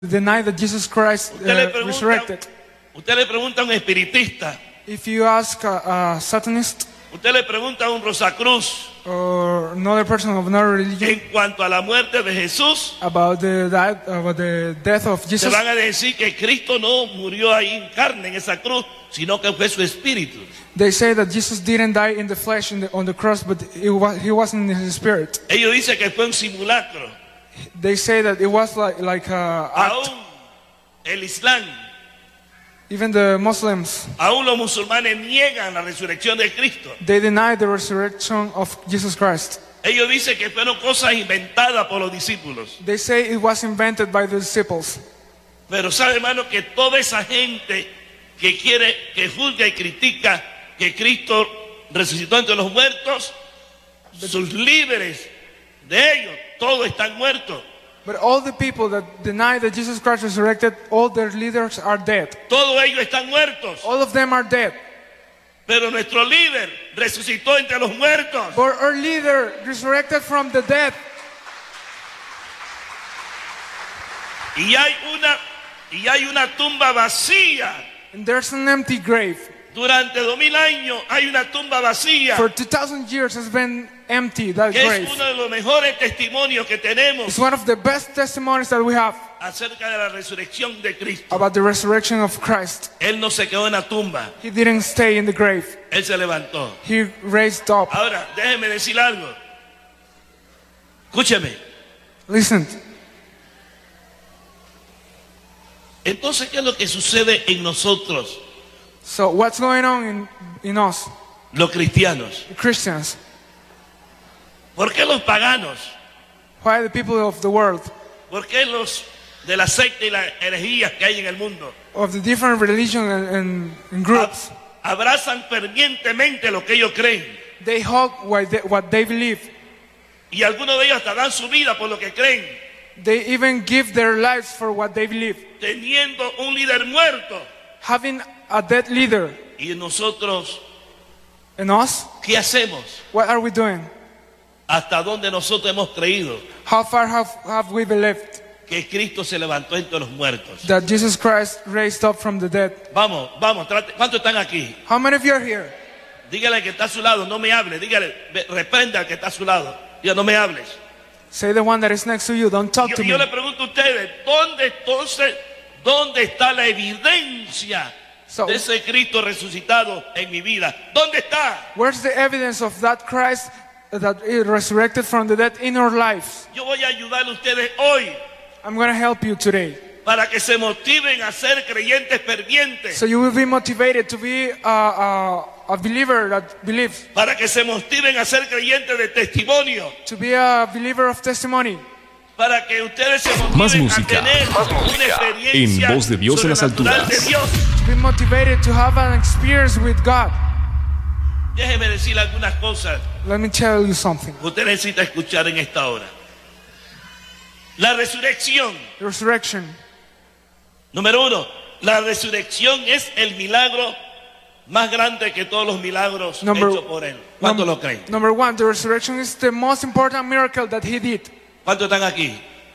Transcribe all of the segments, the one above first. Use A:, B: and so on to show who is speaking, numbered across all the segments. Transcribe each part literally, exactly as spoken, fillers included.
A: deny that Jesus Christ
B: Usted le
A: uh,
B: pregunta,
A: resurrected.
B: usted le pregunta a un espiritista,
A: If you ask a, a Satanist
B: usted le pregunta a un Rosacruz
A: or another person of another religion
B: en cuanto a la muerte de Jesús,
A: about the, that, about the death of
B: te
A: Jesus,
B: van a decir que Cristo no murió ahí en carne en esa cruz, sino que fue su espíritu.
A: they say that Jesus didn't die in the flesh in the, on the cross, but it was, he wasn't in his spirit.
B: Ellos dicen que fue un simulacro.
A: They say that it was like, like a act.
B: Aún el Islam,
A: Even the Muslims,
B: aún los musulmanes niegan la resurrección de Cristo.
A: they deny the resurrection of Jesus Christ.
B: Ellos dicen que fueron cosas inventadas por los discípulos.
A: They say it was invented by the disciples.
B: Pero sabe, hermano, que toda esa gente que quiere, que juzga y critica que Cristo resucitó entre los muertos, sus líderes de ellos, todos están muertos.
A: But all the people that deny that Jesus Christ resurrected, all their leaders are dead.
B: Todos ellos están muertos.
A: All of them are dead.
B: Pero nuestro líder resucitó entre los muertos.
A: But our leader resurrected from the dead.
B: Y hay una, y hay una tumba vacía.
A: And there's an empty grave.
B: Durante dos mil años hay una tumba vacía.
A: For two thousand years has been empty, that
B: Que
A: grave.
B: es uno de los mejores testimonios que tenemos
A: It's one of the best testimonies that we have
B: acerca de la resurrección de Cristo.
A: about the resurrection of Christ.
B: Él no se quedó en la tumba,
A: He didn't stay in the grave.
B: él se levantó.
A: He raised up.
B: Ahora, déjeme decir algo. Escúcheme.
A: Listen,
B: Entonces, ¿qué es lo que sucede en nosotros,
A: so what's going on in, in us,
B: los cristianos?
A: Christians?
B: ¿Por qué los paganos?
A: Why the people of the world,
B: ¿Por qué los de la secta y las herejías que hay en el mundo
A: of the different religions and, and, and groups,
B: ab- abrazan fervientemente lo que ellos creen?
A: they hug what they, what they believe.
B: Y algunos de ellos hasta dan su vida por lo que creen,
A: They even give their lives for what they believe.
B: teniendo un líder muerto.
A: Having a dead leader.
B: Y nosotros,
A: And us,
B: ¿qué hacemos?
A: what are we doing?
B: ¿Hasta dónde nosotros hemos creído
A: How far have, have we believed
B: que Cristo se levantó entre los muertos?
A: that Jesus Christ raised up from the dead?
B: Vamos, vamos, trate. ¿Cuántos están aquí?
A: How many of you are here?
B: Dígale al que está a su lado, no me hable. Dígale, ve- reprenda al que está a su lado. Diga, no me hables.
A: Say the one that is next to you, don't talk
B: Yo,
A: to
B: yo
A: me.
B: le pregunto a ustedes, ¿dónde entonces, dónde está la evidencia
A: So-
B: de ese Cristo resucitado en mi vida? ¿Dónde está?
A: Where's the evidence of that Christ that is resurrected from the dead in our lives?
B: Yo voy a ayudarle a ustedes hoy
A: I'm going to help you today.
B: para que se motiven a ser creyentes fervientes,
A: So you will be motivated to be a, a, a believer that believes,
B: para que se motiven a ser creyentes de testimonio,
A: to be a believer of testimony.
B: para que ustedes se motiven
C: Más
B: a
C: música,
B: tener
C: más
B: una
C: música.
B: experiencia
C: En Voz de Dios en las
B: sobrenatural
C: alturas.
B: de Dios.
A: To be motivated to have an experience with God.
B: Déjeme decir algunas cosas
A: Let me tell you something.
B: que usted necesita escuchar en esta hora. La resurrección,
A: The resurrection.
B: número uno, la resurrección es el milagro más grande que todos los milagros
A: Number,
B: hechos por él. ¿Cuántos
A: num-
B: lo creen?
A: number one, the resurrection is the most important miracle that he did.
B: ¿Cuántos están aquí?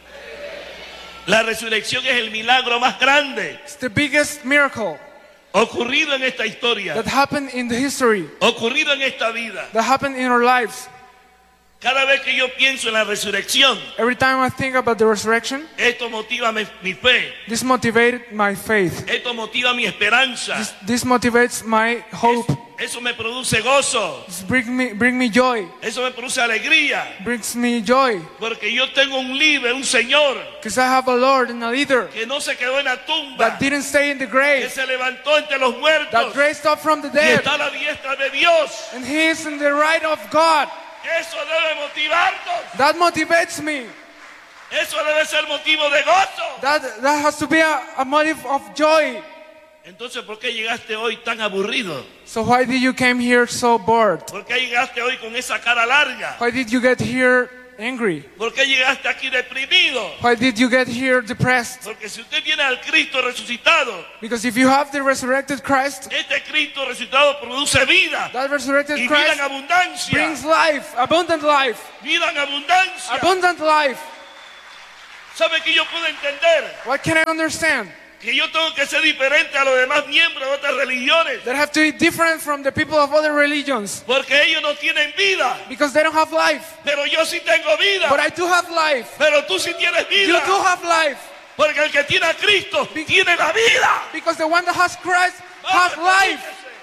B: La resurrección es el milagro más grande
A: It's the biggest miracle
B: ocurrido en esta historia,
A: that happened in the history,
B: ocurrido en esta vida.
A: that happened in our lives.
B: Cada vez que yo pienso en la resurrección,
A: Every time I think about the resurrection,
B: esto motiva mi, mi fe,
A: this motivated my faith.
B: esto motiva mi esperanza,
A: This, this motivates my hope.
B: eso me produce gozo,
A: This bring me, bring me joy.
B: eso me produce alegría,
A: Brings me joy.
B: porque yo tengo un líder, un Señor
A: Because I have a Lord and a leader
B: que no se quedó en la tumba,
A: that didn't stay in the
B: que
A: grave,
B: se levantó entre los muertos
A: that raised up from the
B: y
A: dead.
B: está a la diestra de Dios.
A: And he is in the right of God.
B: Eso debe motivarnos,
A: That motivates me.
B: eso debe ser motivo de gozo.
A: That, that has to be a, a motive of joy.
B: Entonces, ¿por qué llegaste hoy tan aburrido?
A: So why did you came here so bored?
B: ¿Por qué llegaste hoy con esa cara larga?
A: Why did you get here angry?
B: ¿Por qué llegaste aquí deprimido?
A: Why did you get here depressed?
B: Porque si usted tiene al Cristo resucitado,
A: Because if you have the resurrected Christ,
B: este Cristo resucitado produce vida
A: that resurrected
B: y vida en
A: Christ
B: abundancia.
A: brings life, abundant life,
B: Vida en abundancia.
A: abundant life.
B: ¿Sabe que yo puedo entender?
A: What can I understand?
B: Que yo tengo que ser diferente a los demás miembros de otras religiones.
A: That have to be different from the people of other religions.
B: Porque ellos no tienen vida.
A: Because they don't have life.
B: Pero yo sí tengo vida.
A: But I do have life.
B: Pero tú sí tienes vida.
A: You do have life.
B: Porque el que tiene a Cristo tiene la vida.
A: Because the one that has Christ has life.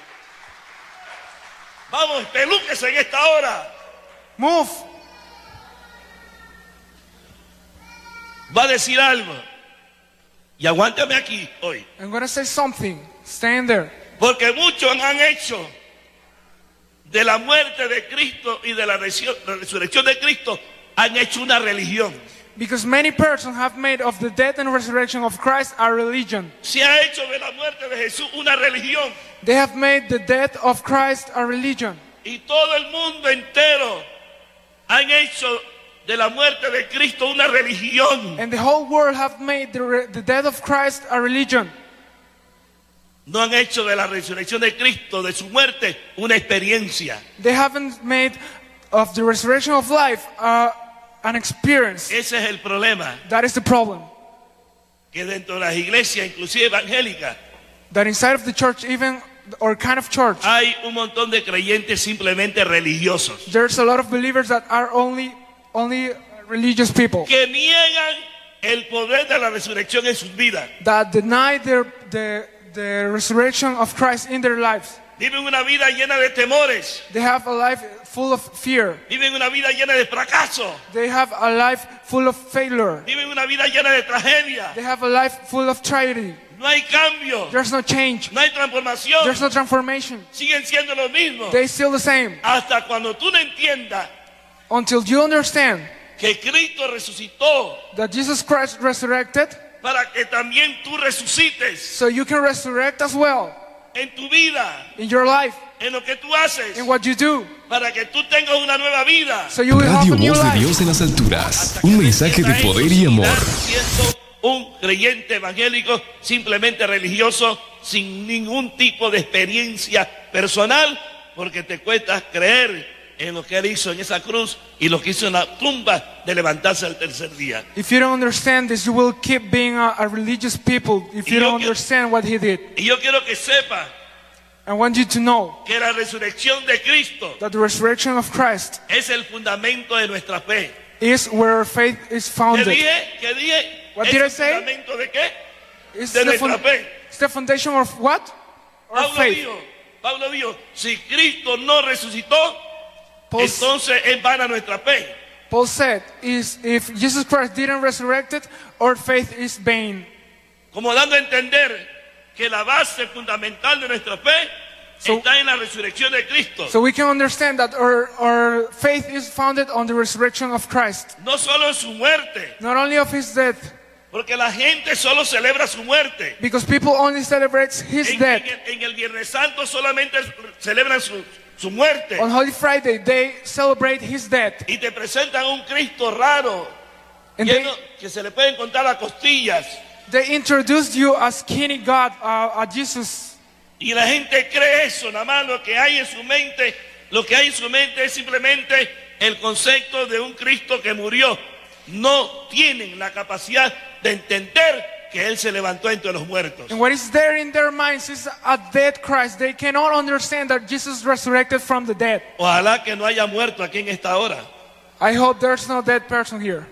B: Vamos, pelúquese en esta hora.
A: Move.
B: Va a decir algo. Y aguántame aquí hoy.
A: I'm going to say something. Stand there.
B: Porque muchos han hecho de la muerte de Cristo y de la resurrección de Cristo, han hecho una religión.
A: Because many persons have made of the death and resurrection of Christ a religion.
B: Se ha hecho de la muerte de Jesús una religión.
A: They have made the death of Christ a religion.
B: Y todo el mundo entero han hecho de la muerte de Cristo una religión.
A: And the whole world have made the, re- the death of Christ a religion.
B: No han hecho de la resurrección de Cristo, de su muerte, una experiencia.
A: They haven't made of the resurrection of life uh, an experience.
B: Ese es el problema.
A: That is the problem.
B: Que dentro de las iglesias, inclusive evangélicas,
A: That inside of the church, even or kind of church,
B: hay un montón de creyentes simplemente religiosos.
A: there's a lot of believers that are only only religious people
B: Que niegan el poder de la resurrección en sus vidas.
A: that deny their, the the resurrection of Christ in their lives.
B: Viven una vida llena de temores.
A: They have a life full of fear.
B: Viven una vida llena de fracaso.
A: They have a life full of failure.
B: Viven una vida llena de tragedia.
A: They have a life full of tragedy.
B: No hay cambio.
A: There's no change.
B: No hay transformación.
A: There's no transformation.
B: Siguen siendo los mismos.
A: They still the same.
B: Hasta cuando tú no entiendas
A: Until you understand
B: que Cristo resucitó
A: that Jesus Christ resurrected,
B: para que también tú resucites
A: so you can resurrect as well
B: en tu vida,
A: in your life,
B: en lo que tú haces,
A: in what you do,
B: para que tú tengas una nueva vida.
A: so you will have
C: Radio
A: a new
C: Voz de
A: life.
C: Dios en las alturas. Un mensaje de poder y amor.
B: Siendo un creyente evangélico simplemente religioso sin ningún tipo de experiencia personal, porque te cuesta creer en lo que él hizo en esa cruz y lo que hizo en la tumba de levantarse al tercer día.
A: If you don't understand this, you will keep being a, a religious people if you
B: Y yo
A: don't
B: quiero-
A: understand what he did.
B: Y yo quiero que sepa
A: I want you to know
B: que la resurrección de Cristo
A: that the resurrection of Christ
B: es el fundamento de nuestra fe.
A: is where our faith is
B: ¿Qué
A: founded.
B: dije? ¿Qué dije?
A: What
B: ¿Es
A: did I
B: el
A: say?
B: fundamento de qué?
A: It's
B: De
A: the,
B: nuestra
A: fun-
B: fe.
A: it's the foundation of what? Our
B: Pablo
A: faith.
B: dijo, Pablo dijo, si Cristo no resucitó,
A: Paul,
B: entonces es vana nuestra fe.
A: Paul said, is if Jesus Christ didn't resurrect it, our faith is vain.
B: Como dando a entender que la base fundamental de nuestra fe
A: So-
B: está en la resurrección de Cristo.
A: So we can understand that our, our faith is founded on the resurrection of Christ.
B: No solo en su muerte,
A: Not only of his death,
B: porque la gente solo celebra su muerte.
A: because people only celebrate his
B: En,
A: death.
B: en el, en el Viernes Santo solamente celebran su, su muerte.
A: On Holy Friday, they celebrate his death.
B: Y te presentan un Cristo raro,
A: And they,
B: lleno, que se le pueden contar a costillas.
A: they introduced you as skinny God, uh, a Jesus.
B: Y la gente cree eso, nada más lo que hay en su mente, lo que hay en su mente es simplemente el concepto de un Cristo que murió. No tienen la capacidad de entender que Él se levantó entre los muertos.
A: And what is there in their minds is a dead Christ. They cannot understand that Jesus resurrected from the dead.
B: Ojalá que no haya muerto aquí en esta hora,
A: I hope there's no dead person here.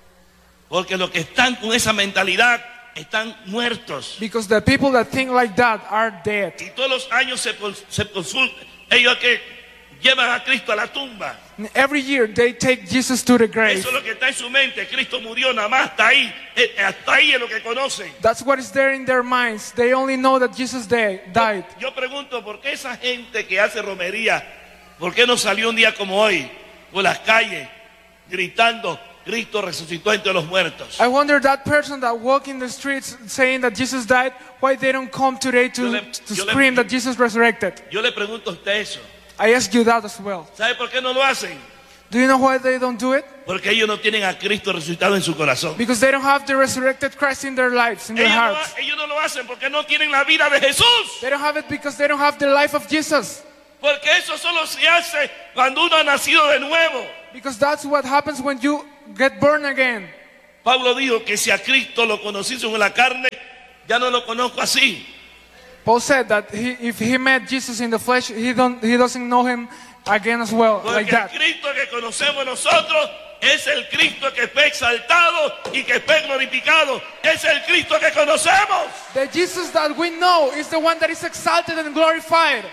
B: porque los que están con esa mentalidad están muertos.
A: Because the people that think like that are dead.
B: Y todos los años se, cons- se consultan, ellos que llevan a Cristo a la tumba.
A: And every year they take Jesus to the grave.
B: Eso es lo que está en su mente. Cristo murió, nada más hasta ahí. Eh, Hasta ahí es lo que conocen.
A: That's what is there in their minds. They only know that Jesus de- died.
B: Yo pregunto, ¿por qué esa gente que hace romería, por qué no salió un día como hoy por las calles gritando, Cristo resucitó entre los muertos?
A: I wonder that person that walk in the streets saying that Jesus died, why they don't come today
B: Yo
A: to,
B: le-
A: to
B: yo le-
A: scream that Jesus resurrected.
B: Yo le pregunto a usted eso.
A: I ask you that as well.
B: ¿Sabe por qué no lo hacen?
A: Do you know why they don't do it?
B: Porque ellos no tienen a Cristo resucitado en su corazón.
A: Because they don't have the resurrected Christ in their lives, in their
B: Ellos no,
A: hearts.
B: ha- ellos no lo hacen porque no tienen la vida de Jesús.
A: They don't have it because they don't have the life of Jesus.
B: Porque eso solo se hace cuando uno ha nacido de nuevo.
A: Because that's what happens when you get born again.
B: Pablo dijo que si a Cristo lo conocí según la carne, ya no lo conozco así.
A: Paul said that he, if he met Jesus in the flesh, he don't he doesn't know him again as well, like
B: Porque el
A: that.
B: Cristo que conocemos nosotros es el Cristo que fue exaltado y que fue glorificado. Es el Cristo que conocemos.
A: The Jesus that we know is the one that is exalted and glorified.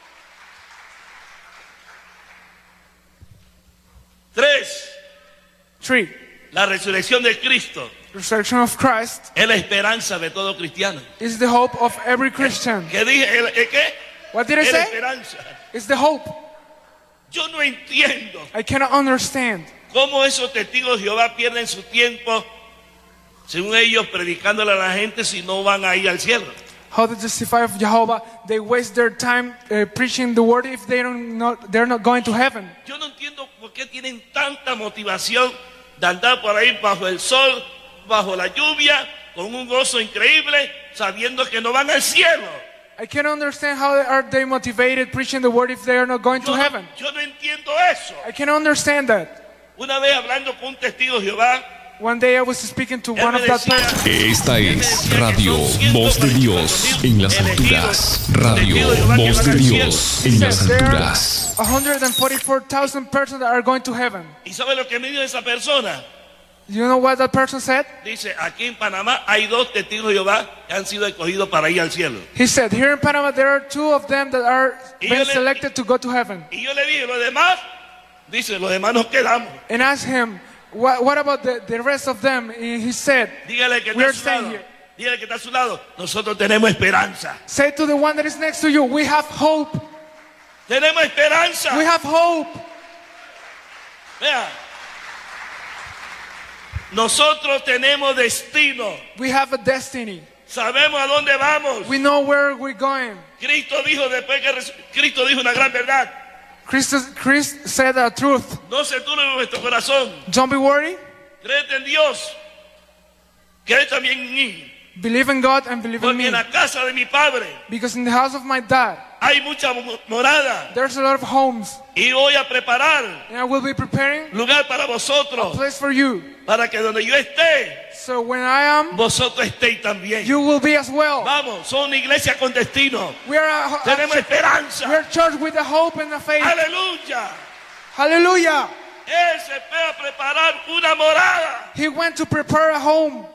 B: Tres,
A: Three,
B: la resurrección de Cristo
A: the resurrection of Christ
B: es la esperanza de todo cristiano.
A: is the hope of every Christian.
B: ¿Qué dije? ¿El, el qué?
A: What did I
B: Es la
A: say?
B: esperanza.
A: It's the hope.
B: Yo no entiendo
A: I cannot understand
B: cómo esos testigos de Jehová pierden su tiempo, según ellos, predicándole a la gente si no van a ir al cielo.
A: how the testify of Jehovah, they waste their time uh, preaching the word if they don't not, they're not going to heaven.
B: Yo no entiendo por qué tienen tanta motivación de andar por ahí bajo el sol, bajo la lluvia, con un gozo increíble, sabiendo que no van al cielo.
A: I cannot understand how are they motivated preaching the word if they are not going to
B: Yo,
A: heaven.
B: yo no entiendo eso.
A: I cannot understand that.
B: Una vez hablando con un testigo de Jehová,
A: One day I was speaking to
B: él
A: one
B: me
A: of that
B: decía,
A: person.
C: Esta
B: él me
C: es
B: decía que
C: Radio
B: son ciento
C: Voz de
B: cuarenta y
C: Dios
B: cuatro mil
C: en las
B: elegidos,
C: alturas. Radio
B: testigos de Jehová que
C: Voz
B: van
C: de
B: al cielo.
C: Dios en las
A: Says there are
C: alturas.
A: one hundred forty-four thousand persons that are going to heaven.
B: ¿Y sabe lo que me dijo esa persona?
A: You know what that person said?
B: Dice, aquí en Panamá hay dos testigos de Jehová que han sido escogidos para ir al cielo.
A: He said, here in Panama there are two of them that are
B: Y
A: being
B: yo le-
A: selected to go to heaven.
B: Y yo le dije, los demás, dice, los demás nos quedamos.
A: And asked him, what, what about the, the rest of them? And he said,
B: Dígale que
A: We
B: está
A: are
B: a su
A: staying
B: lado.
A: here.
B: Dígale que está a su lado. Nosotros tenemos esperanza.
A: say to the one that is next to you, we have hope.
B: Tenemos esperanza.
A: We have hope.
B: Vea. Nosotros tenemos destino.
A: We have a destiny.
B: Sabemos a dónde vamos.
A: We know where we're going.
B: Cristo dijo después que resu- Cristo dijo una gran verdad.
A: Christ, Christ said the truth.
B: No se turbe vuestro corazón.
A: Don't be worried.
B: Créete en Dios. Cree también en mí.
A: Believe in God and believe in
B: Porque
A: me.
B: en la casa de mi padre
A: Because in the house of my dad,
B: hay mucha mo- morada.
A: there's a lot of homes.
B: Y voy a preparar
A: And I will be preparing
B: lugar para
A: a
B: vosotros.
A: place for you.
B: Para que donde yo esté,
A: So when I am,
B: vosotros estéis también.
A: you will be as well.
B: Vamos, son una iglesia con destino.
A: We are a, a,
B: Tenemos
A: we
B: esperanza.
A: are a church with a hope and a faith.
B: Aleluya.
A: Hallelujah.
B: Él se fue a preparar una morada.
A: He went to prepare a home.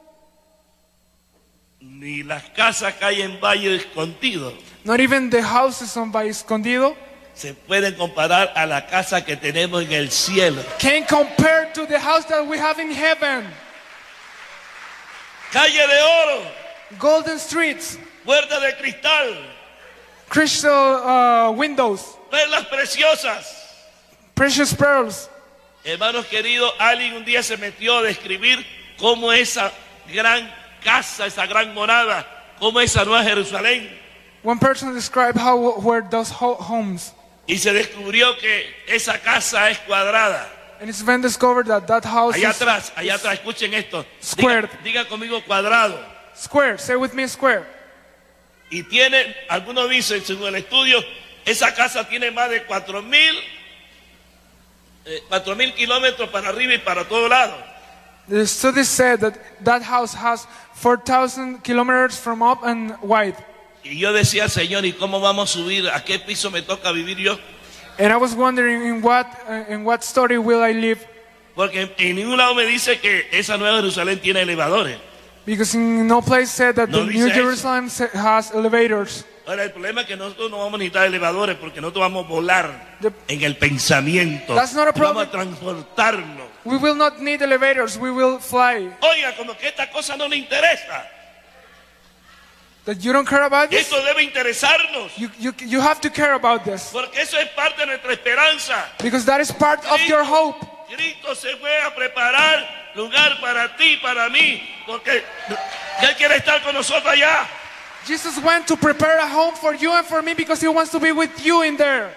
B: Ni las casas que hay en Valle Escondido
A: Not even the houses on by Escondido
B: se pueden comparar a la casa que tenemos en el cielo.
A: can compare to the house that we have in heaven.
B: Calle de oro,
A: Golden streets,
B: puerta de cristal,
A: crystal uh, windows,
B: perlas preciosas.
A: precious pearls.
B: Hermanos queridos, alguien un día se metió a describir cómo esa gran casa, esa gran morada, cómo esa nueva Jerusalén.
A: One person described how were those ho- homes,
B: Y se descubrió que esa casa es cuadrada.
A: and it's been discovered that that house
B: Allá
A: is
B: atrás, allá atrás, escuchen esto.
A: Squared.
B: Diga, diga conmigo cuadrado.
A: square. Say with me, square.
B: Y tiene, algunos dicen, según el estudio, esa casa tiene más de cuatro mil, eh, cuatro mil kilómetros para arriba y para todo lado.
A: The study said that that house has four thousand kilometers from up and wide.
B: Y yo decía, Señor, ¿y cómo vamos a subir? ¿A qué piso me toca vivir yo?
A: And I was wondering in what uh, in what story will I live?
B: Porque en ningún lado me dice que esa nueva Jerusalén tiene elevadores.
A: Because in no place said that
B: No
A: the
B: dice
A: New
B: eso.
A: Jerusalem sa- has elevators.
B: Ahora, el problema es que nosotros no vamos a necesitar elevadores porque nosotros vamos a volar
A: The-
B: en el pensamiento.
A: That's not a
B: Vamos a
A: problem.
B: transportarnos.
A: We will not need elevators. We will fly.
B: Oiga, como que esta cosa no le interesa.
A: That you don't care about this?
B: Esto debe interesarnos.
A: You, you, you have to care about this.
B: Porque eso es parte de nuestra esperanza.
A: Because that is part of your hope.
B: Cristo se fue a preparar lugar para ti, para mí, porque Él quiere estar con nosotros allá.
A: Jesus went to prepare a home for you and for me because he wants to be with you in there.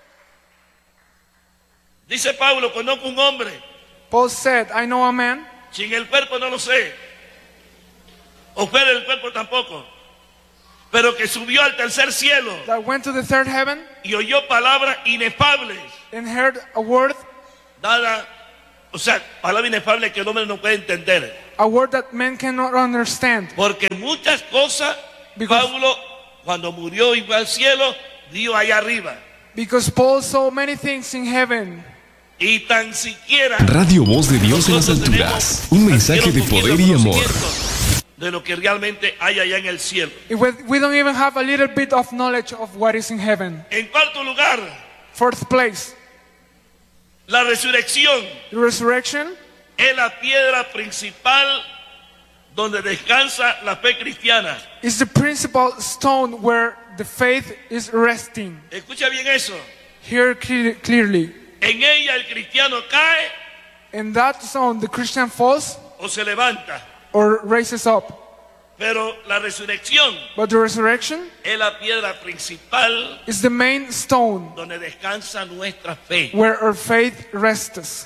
B: Dice Pablo, conozco un hombre,
A: Paul said, I know a man,
B: sin el cuerpo no lo sé, o fuera del cuerpo tampoco, pero que subió al tercer cielo
A: that went to the third heaven
B: y oyó palabras inefables
A: and heard a word
B: dadas O sea, palabra inefable que el hombre no puede entender.
A: A word that men cannot understand.
B: Porque muchas cosas,
A: Because-
B: Pablo, cuando murió y fue al cielo, dio allá arriba.
A: Because Paul saw many things in heaven.
B: Y tan siquiera
C: Radio Voz de Dios en las
B: nosotros
C: alturas.
B: tenemos
C: Un mensaje de
B: tan siquiera
C: poder y amor.
B: conocimiento de lo que realmente hay allá en el cielo.
A: If we, we don't even have a little bit of knowledge of what is in heaven.
B: En cuarto lugar,
A: Fourth place,
B: la resurrección
A: the resurrection
B: es la piedra principal donde descansa la fe cristiana.
A: is the principal stone where the faith is resting.
B: Escucha bien eso.
A: Here cle- clearly.
B: En ella el cristiano cae
A: In that stone, the Christian falls
B: o se levanta.
A: or raises up.
B: Pero la resurrección
A: But the resurrection
B: es la piedra principal
A: is the main stone
B: donde descansa nuestra fe.
A: where our faith rests.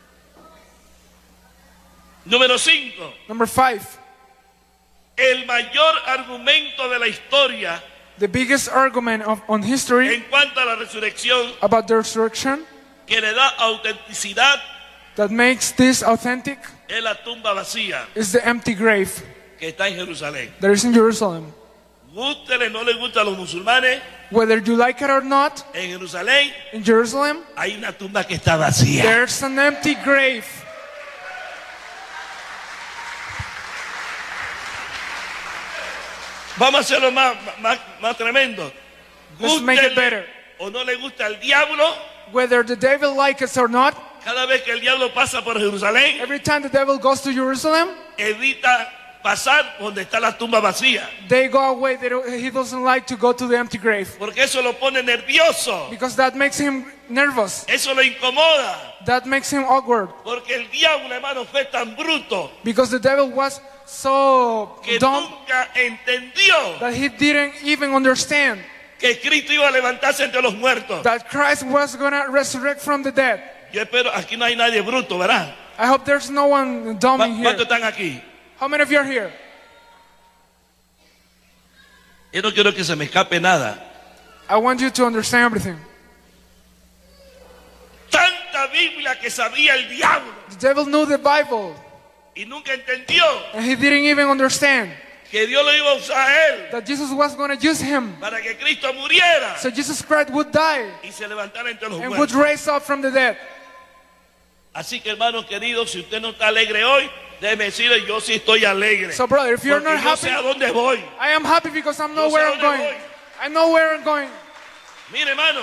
B: Número cinco.
A: Number five,
B: El mayor argumento de la historia
A: the biggest argument of, on history
B: en cuanto a la resurrección
A: about the resurrection
B: que le da autenticidad
A: that makes this authentic
B: es la tumba vacía
A: is the empty grave
B: que está en Jerusalén.
A: that is in Jerusalem.
B: Gústele, no le gusta a los musulmanes,
A: Whether you like it or not,
B: en Jerusalén
A: in Jerusalem,
B: hay una tumba que está vacía.
A: there's an empty grave.
B: Vamos a hacerlo más, más, más tremendo.
A: Let's make it
B: Gústele
A: better.
B: o no le gusta al diablo,
A: Whether the devil likes us or not,
B: cada vez que el diablo pasa por Jerusalén,
A: every time the devil goes to Jerusalem,
B: evita pasar donde está la tumba vacía.
A: they go away. They don't, he doesn't like to go to the empty grave
B: Porque eso lo pone nervioso.
A: because that makes him nervous.
B: Eso lo incomoda.
A: That makes him awkward
B: Porque el diablo, hermano, fue tan bruto
A: because the devil was so
B: que
A: dumb
B: nunca entendió
A: that he didn't even understand
B: que Cristo iba a levantarse entre los muertos.
A: that Christ was going to resurrect from the dead.
B: Yo espero, aquí no hay nadie bruto, ¿verdad?
A: I hope there's no one dumb
B: ¿Cu-
A: in here.
B: ¿Cuántos están aquí?
A: How many of you are here?
B: Yo no quiero que se me escape nada.
A: I want you to understand everything.
B: Tanta Biblia que sabía el diablo
A: The devil knew the Bible
B: y nunca entendió
A: and he didn't even understand
B: que Dios lo iba a usar a él
A: that Jesus was going to use him.
B: para que Cristo muriera
A: So Jesus Christ would die
B: y se levantara entre los
A: and would
B: muertos.
A: raise up from the dead.
B: Así que, hermanos queridos, si usted no está alegre hoy, déjeme decirle, yo sí estoy alegre.
A: So brother, if you're
B: Porque
A: not
B: yo
A: happy,
B: sé a dónde voy.
A: I am happy because I know
B: Yo sé
A: where
B: a
A: I'm
B: dónde
A: going.
B: voy.
A: I know where I'm going.
B: Mire, hermano,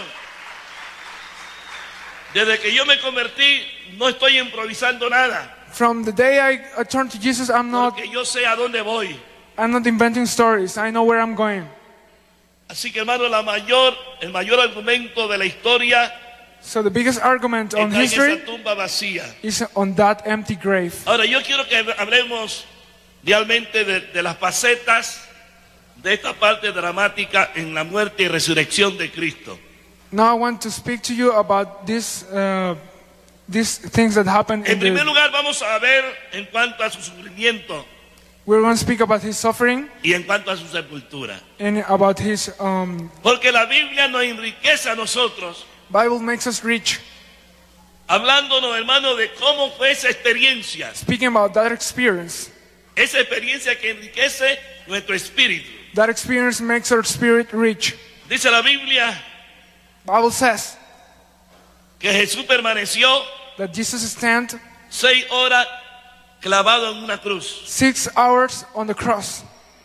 B: desde que yo me convertí, no estoy improvisando nada.
A: From the day I, I turned to Jesus, I'm not
B: Porque yo sé a dónde voy.
A: I'm not inventing stories. I know where I'm going.
B: Así que, hermano, la mayor, el mayor argumento de la historia
A: So the biggest argument on
B: está en
A: history
B: esa tumba vacía.
A: is on that empty grave.
B: Ahora, yo quiero que hablemos realmente de, de las facetas de esta parte dramática en la muerte y resurrección de Cristo.
A: Now I want to speak to you about this, uh, these things that happened
B: En
A: in
B: primer
A: the,
B: lugar, vamos a ver en cuanto a su sufrimiento
A: we're going to speak about his suffering
B: y en cuanto a su sepultura.
A: and about his, um,
B: Porque la Biblia nos enriquece a nosotros,
A: Bible makes us rich.
B: hablándonos, hermano, de cómo fue esa experiencia.
A: Speaking about that experience,
B: Esa experiencia que enriquece nuestro espíritu.
A: that experience makes our spirit rich.
B: Dice la Biblia
A: Bible says
B: que Jesús permaneció
A: that Jesus stand
B: seis horas clavado en una cruz.
A: six hours on the cross.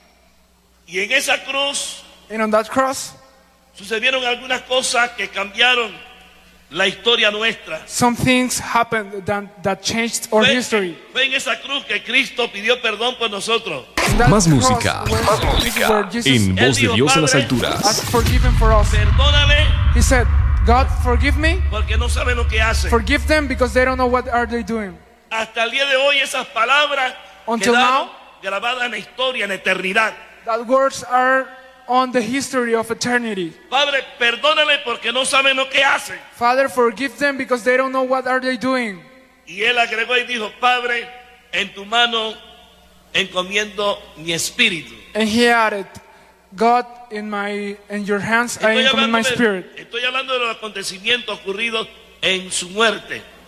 B: Y en esa cruz
A: And on that cross,
B: sucedieron algunas cosas que cambiaron la historia nuestra.
A: some things happened that, that changed our
B: Fue,
A: history.
B: fue en esa cruz que Cristo pidió perdón por nosotros.
A: That
C: Más
A: cross
C: música,
A: where-
C: más música
A: where Jesus
C: en Voz de Dios en las alturas.
A: asked forgiven for us.
B: Perdónale
A: He said, God, forgive me.
B: porque no saben lo que hacen.
A: Forgive them because they don't know what are they doing.
B: Hasta el día de hoy esas palabras
A: Until
B: quedaron
A: now,
B: grabadas en la historia, en la eternidad.
A: that words are on the history of eternity.
B: Padre, perdónale porque no saben lo que hacen.
A: Father, forgive them because they don't know what are they doing.
B: Y él agregó y dijo, Padre, en tu mano encomiendo mi espíritu.
A: And he added, God, in my in your hands I
B: Estoy
A: encommend
B: hablando,
A: my
B: de,
A: spirit.
B: estoy hablando de los acontecimientos ocurridos en su muerte.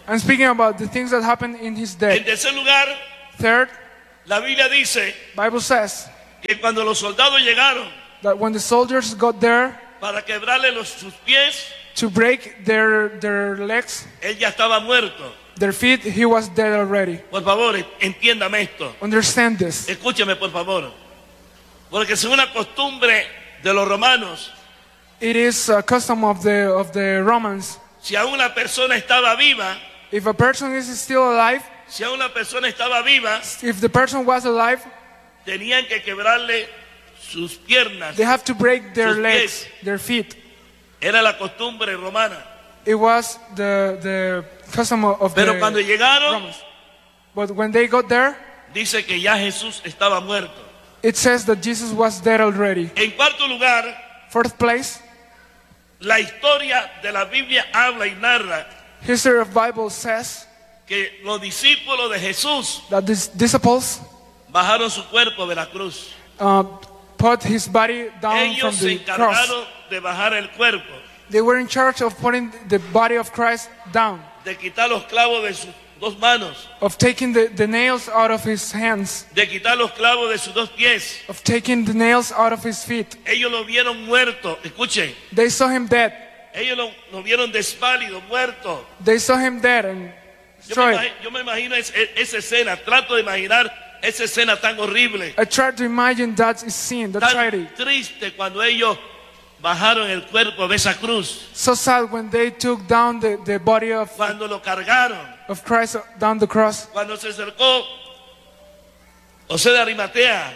A: I'm speaking about the things that happened in his
B: En
A: day.
B: tercer lugar,
A: Third,
B: la Biblia dice
A: Bible says
B: que cuando los soldados llegaron
A: that when the soldiers got there
B: para quebrarle los, sus pies,
A: to break their, their legs,
B: él ya estaba muerto.
A: their feet, he was dead already.
B: Por favor, entiéndame esto.
A: Understand this.
B: Escúcheme, por favor. Porque según la costumbre de los romanos,
A: It is a custom of the, of the Romans.
B: si aún una persona estaba viva,
A: If a person is still alive,
B: si aún una persona estaba viva,
A: if the person was alive,
B: tenían que quebrarle sus piernas.
A: they have to break their
B: Sus
A: legs,
B: pies.
A: their feet.
B: Era la costumbre romana.
A: It was the, the custom of
B: Pero
A: the
B: cuando llegaron,
A: Romans. But when they got there,
B: dice que ya Jesús estaba muerto.
A: it says that Jesus was dead already.
B: En cuarto lugar,
A: Fourth place,
B: la historia de la Biblia habla y narra
A: history of Bible says
B: que los discípulos de Jesús
A: that these disciples
B: bajaron su cuerpo de la cruz.
A: uh, put his body down from
B: Ellos se
A: the cross.
B: encargaron de bajar el cuerpo,
A: They were in charge of putting the body of Christ down,
B: de quitar los clavos de sus dos manos,
A: of taking the, the nails out of his hands,
B: de quitar los clavos de sus dos pies.
A: of taking the nails out of his feet.
B: Ellos lo vieron muerto. Escuchen,
A: They saw him dead.
B: ellos lo, lo vieron desválido, muerto.
A: They saw him dead and
B: Yo me,
A: destroyed.
B: imagino, yo me imagino es- es- esa escena, trato de imaginar esa escena tan horrible,
A: I tried to imagine that scene, that
B: tan
A: tragedy.
B: triste cuando ellos bajaron el cuerpo de esa cruz,
A: So sad when they took down the, the body of,
B: cuando lo cargaron,
A: of Christ down the cross.
B: cuando se acercó José de Arimatea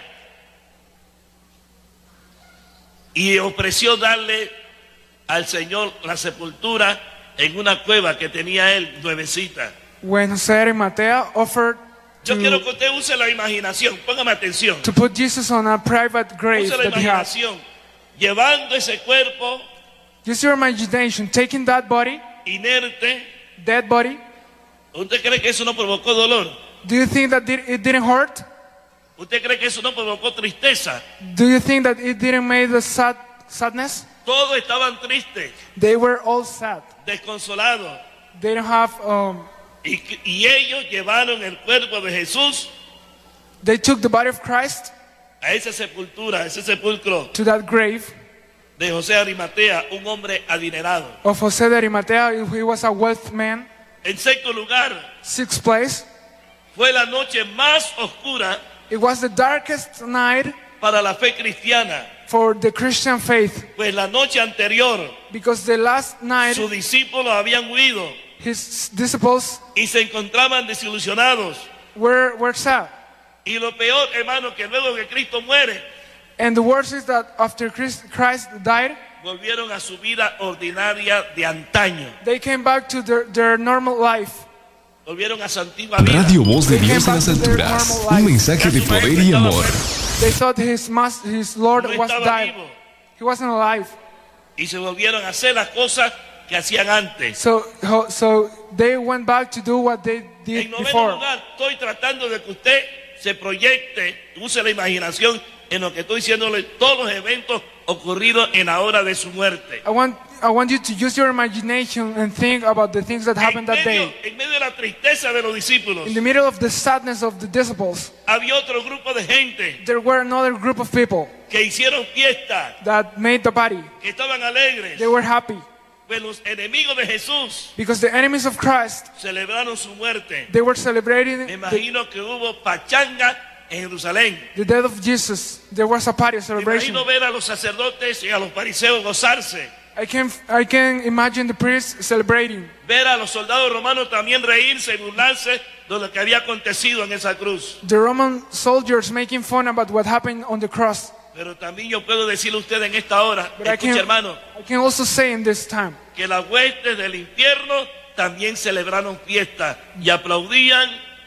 B: y ofreció darle al Señor la sepultura en una cueva que tenía él nuevecita.
A: When Jose Arimatea offered
B: Yo quiero
A: to,
B: que usted use la imaginación, póngame atención,
A: to put Jesus on a private grave
B: use la
A: that he had.
B: imaginación, llevando ese cuerpo
A: Use your imagination, taking that body,
B: inerte.
A: dead body.
B: ¿Usted cree que eso no provocó dolor?
A: Do you think that did- it didn't hurt?
B: ¿Usted cree que eso no provocó tristeza?
A: Do you think that it didn't make the sad, sadness?
B: Todos estaban tristes,
A: They were all sad.
B: desconsolados.
A: They don't have, um,
B: Y, y ellos llevaron el cuerpo de Jesús
A: they took the body of Christ
B: a esa sepultura, a ese sepulcro
A: to that grave
B: de José Arimatea, un hombre adinerado.
A: of Jose de Arimatea. He was a wealth man.
B: En sexto lugar,
A: Sixth place,
B: fue la noche más oscura
A: it was the darkest night
B: para la fe cristiana,
A: for the Christian faith,
B: pues la noche anterior
A: because the last night
B: sus discípulos habían huido
A: his disciples
B: y se encontraban desilusionados.
A: were, were sad.
B: Y lo peor, hermano, que luego que Cristo muere,
A: And the worst is that after Christ, Christ died,
B: volvieron a su vida ordinaria de antaño.
A: they came back to their, their normal life.
B: Volvieron a su antigua vida.
C: Radio Voz de Dios en las alturas. Un mensaje de poder y amor.
A: They thought his, mas, his Lord
B: No
A: was
B: estaba
A: died.
B: vivo.
A: He wasn't alive.
B: Y se volvieron a hacer las cosas que hacían antes.
A: So, ho- so they went back to do what they
B: En
A: did
B: noveno
A: before.
B: lugar, estoy tratando de que usted se proyecte, use la imaginación en lo que estoy diciéndole, todos los eventos ocurridos en la hora de su muerte.
A: I want, I want you to use your imagination and think about the things that
B: En
A: happened that
B: medio,
A: day.
B: en medio de la tristeza de los discípulos,
A: In the middle of the sadness of the disciples,
B: había otro grupo de gente
A: there were another group of people
B: que hicieron fiesta,
A: that made the party.
B: que estaban alegres.
A: They were happy
B: Pues los enemigos de Jesús
A: because the enemies of Christ,
B: celebraron su muerte.
A: they were celebrating
B: Me
A: the,
B: imagino que hubo pachanga en Jerusalén.
A: the death of Jesus. There was a party, a
B: Me
A: celebration.
B: imagino ver a los sacerdotes y a los fariseos gozarse.
A: I can, I can imagine the priests celebrating.
B: Ver a los soldados romanos también reírse y burlarse de lo que había acontecido en esa cruz.
A: The Roman soldiers making fun about what happened on the cross.
B: Pero también yo puedo decirle a usted en esta hora,
A: But I
B: escuche
A: can,
B: hermano,
A: I can also say in this time
B: que las huestes del infierno también celebraron fiesta y aplaudían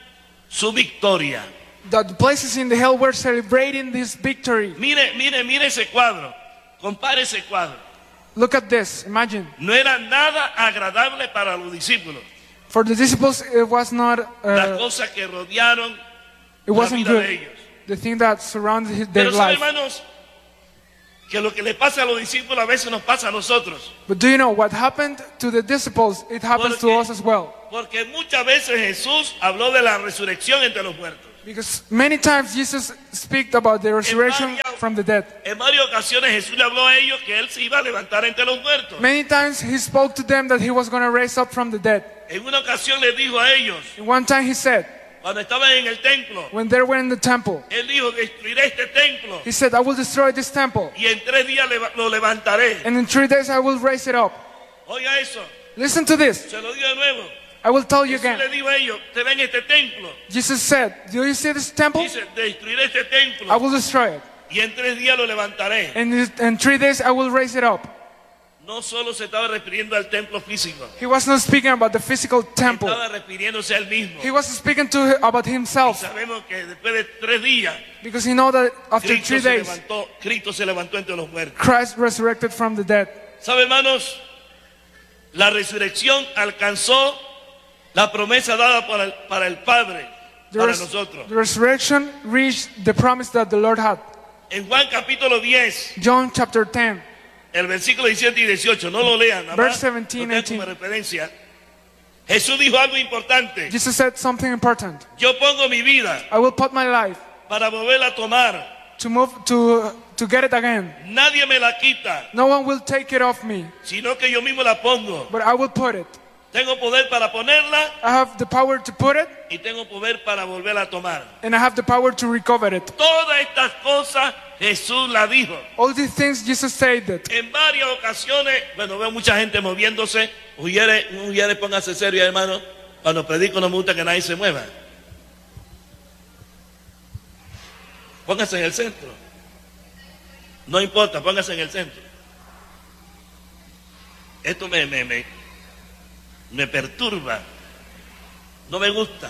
B: su victoria.
A: that the places in the hell were celebrating this victory.
B: Mire, mire, mire ese cuadro, compare ese cuadro.
A: Look at this, imagine.
B: No era nada agradable para los discípulos.
A: For the disciples, it was not,
B: Las
A: uh,
B: cosas que rodearon
A: it
B: la
A: wasn't
B: vida de
A: good.
B: ellos.
A: The thing that surrounded his- their
B: Pero saben,
A: life.
B: hermanos, que lo que le pasa a los discípulos a veces nos pasa a nosotros.
A: But do you know what happened to the disciples? It happens to
B: Porque-
A: us as well.
B: Porque muchas veces Jesús habló de la resurrección entre los muertos.
A: Because many times Jesus speaks about the resurrection
B: varias-
A: from the dead.
B: En varias ocasiones Jesús le habló a ellos que Él se iba a levantar entre los muertos.
A: Many times he spoke to them that he was going to raise up from the dead.
B: En una ocasión les dijo a ellos,
A: And one time he said,
B: cuando estaban en el templo,
A: when they were in the temple,
B: Él dijo, destruiré este templo
A: he said, I will destroy this temple.
B: y en tres días leva- lo levantaré.
A: And in three days I will raise it up.
B: Oiga eso,
A: Listen to this.
B: se lo digo de nuevo.
A: I will tell you
B: Jesús le
A: again.
B: dijo a ellos, te ven este templo.
A: Jesus said, do you see this temple?
B: Dice, destruiré este
A: I
B: templo
A: will destroy it.
B: y en tres días lo levantaré.
A: And in in three days I will raise it up.
B: No solo se estaba refiriendo al templo físico,
A: He was not speaking about the physical temple.
B: estaba refiriéndose a Él mismo.
A: He was speaking to about himself.
B: Sabemos que después de tres días,
A: Because he know that after
B: Cristo
A: three
B: se
A: days,
B: levantó, Cristo se levantó entre los muertos.
A: Christ resurrected from the dead.
B: ¿Sabe, hermanos? La resurrección alcanzó la promesa dada para el, para el Padre,
A: The,
B: para
A: res-
B: nosotros.
A: the resurrection reached the promise that the Lord had.
B: En Juan capítulo diez,
A: John chapter ten,
B: el versículo diecisiete y dieciocho, no lo lean, nada más,
A: Verse seventeen,
B: lo tengo como referencia. Jesús dijo algo importante.
A: Jesus said something important.
B: Yo pongo mi vida
A: I will put my life
B: para volverla a tomar.
A: to move to to get it again.
B: Nadie me la quita,
A: No one will take it off me,
B: sino que yo mismo la pongo.
A: but I will put it.
B: Tengo poder para ponerla
A: I have the power to put it,
B: y tengo poder para volverla a tomar.
A: and I have the power to recover it.
B: Todas estas cosas Jesús las dijo.
A: All these things Jesus said that.
B: En varias ocasiones, bueno, veo mucha gente moviéndose. Ujieres, ujieres, póngase serio, hermano. Cuando predico no me gusta que nadie se mueva. Póngase en el centro. No importa, póngase en el centro. Esto me, me, me, me perturba. No me gusta.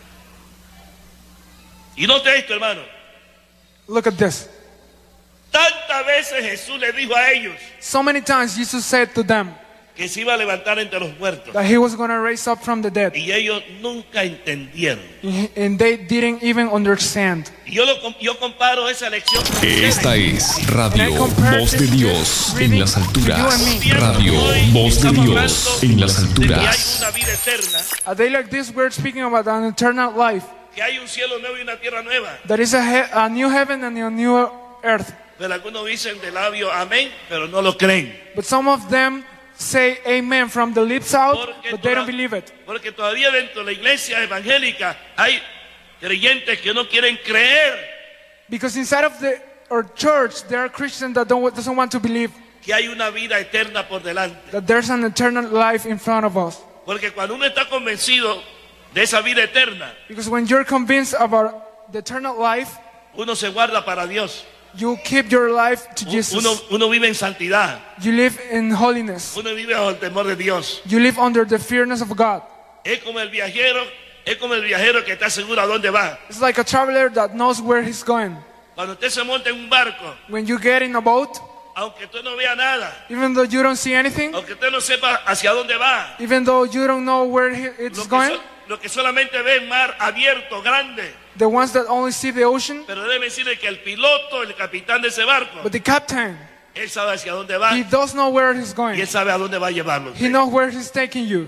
B: Y note esto, hermano.
A: Look at this.
B: Tantas veces Jesús le dijo a ellos
A: So many times Jesus said to them
B: que se iba a levantar entre los muertos.
A: that he was going to raise up from the dead,
B: Y ellos nunca entendieron.
A: and they didn't even understand.
B: Y yo, lo, com- yo comparo esa lección.
C: Esta es Radio
A: And I compare
C: Voz de
A: this
C: Dios
A: reading
C: en las
A: to you
C: alturas.
A: and me.
C: Radio Voz de Dios en las
B: De que hay
C: alturas.
B: una vida eterna,
A: A day like this, we're speaking about an eternal life.
B: que hay un cielo nuevo y una tierra nueva.
A: There is a, he- a new heaven and a new earth.
B: Pero algunos dicen de labio amén, pero no lo creen.
A: But some of them say amen from the lips out,
B: Porque,
A: but they don't
B: toda-
A: believe it.
B: porque todavía dentro de la iglesia evangélica hay creyentes que no quieren creer
A: Because inside of the or church, there are Christians that don't doesn't want to believe
B: que hay una vida eterna por delante.
A: that there's an eternal life in front of us.
B: Porque cuando uno está convencido de esa vida eterna,
A: Because when you're convinced about the eternal life,
B: uno se guarda para Dios.
A: you keep your life to Jesus.
B: Uno, uno vive en santidad.
A: You live in holiness.
B: Uno vive bajo el temor de Dios.
A: You live under the fearness of God.
B: Es como el viajero, es como el viajero que está seguro a dónde va.
A: It's like a traveler that knows where he's going.
B: Cuando usted se monta en un barco,
A: When you get in a boat,
B: aunque usted no vea nada,
A: even though you don't see anything,
B: aunque usted no sepa hacia dónde va,
A: even though you don't know where he-
B: lo
A: it's
B: que,
A: going,
B: so- lo que solamente ve es mar abierto, grande.
A: the ones that only see the ocean,
B: Pero debe decirle que el piloto, el capitán de ese barco,
A: but the captain,
B: él sabe hacia dónde va
A: he does know where he's
B: y
A: going.
B: él sabe a dónde va a llevarlo.
A: He knows where he's taking you.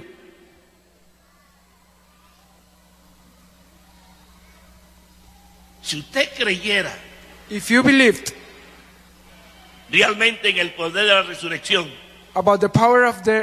B: Si usted creyera
A: If you believed
B: realmente en el poder de la resurrección,
A: about the power of the